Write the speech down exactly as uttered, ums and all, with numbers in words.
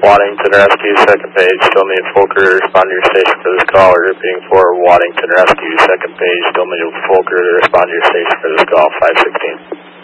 Waddington Rescue, second page. Still need Folker to respond to your station for this call. We're repeating for Waddington Rescue, second page. Still need Folker to respond to your station for this call. five sixteen.